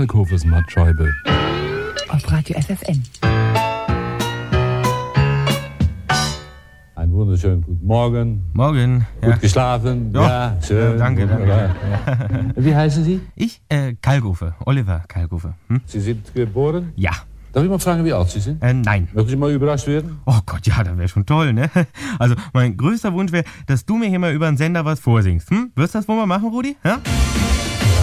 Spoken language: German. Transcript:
Kalkhofes Mattscheibe. Auf Radio FFN. Einen wunderschönen guten Morgen. Morgen. Gut geschlafen? Ja, schön. danke. Ja. Wie heißen Sie? Ich, Kalkofe. Oliver Kalkofe. Sie sind geboren? Ja. Darf ich mal fragen, wie alt Sie sind? Nein. Möchten Sie mal überrascht werden? Oh Gott, ja, das wäre schon toll, ne? Also, mein größter Wunsch wäre, dass du mir hier mal über den Sender was vorsingst. Wirst du das wohl mal machen, Rudi? Ja?